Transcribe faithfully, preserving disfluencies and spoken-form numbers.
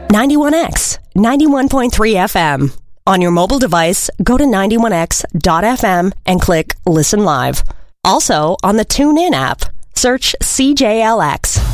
ninety-one X, ninety-one point three F M. On your mobile device, go to ninety-one X dot F M and click Listen Live. Also, on the TuneIn app, search C J L X.